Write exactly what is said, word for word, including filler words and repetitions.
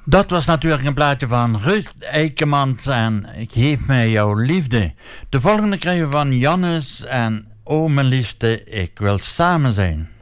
Dat was natuurlijk een plaatje van Ruud Eikemans en Geef mij jouw liefde. De volgende krijgen we van Jannes en O mijn liefste, ik wil samen zijn.